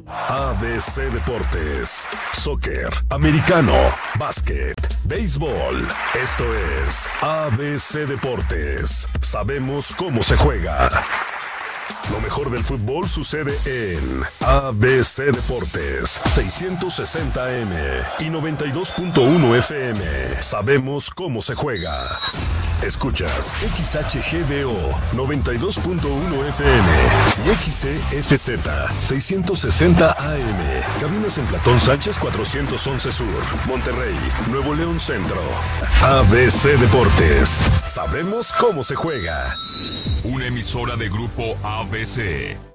ABC Deportes, soccer, americano, básquet, béisbol. Esto es ABC Deportes. Sabemos cómo se juega. Lo mejor del fútbol sucede en ABC Deportes, 660 AM y 92.1 FM. Sabemos cómo se juega. Escuchas XHGDO 92.1 FM y XCSZ 660 AM. Cabinas en Platón Sánchez 411 Sur, Monterrey, Nuevo León Centro. ABC Deportes. Sabemos cómo se juega. Una emisora de Grupo ABC.